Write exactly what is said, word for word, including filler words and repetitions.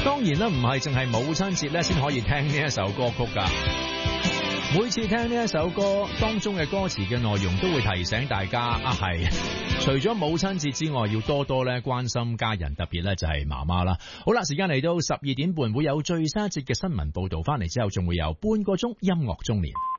當然啦，唔係淨係母親節咧先可以聽呢一首歌曲噶。每次聽呢一首歌當中嘅歌詞嘅內容，都會提醒大家啊，係除咗母親節之外，要多多咧關心家人，特別咧就係媽媽啦。好啦，時間嚟到十二點半，會有最新一節嘅新聞報道，翻嚟之後仲會有半個鐘音樂中年。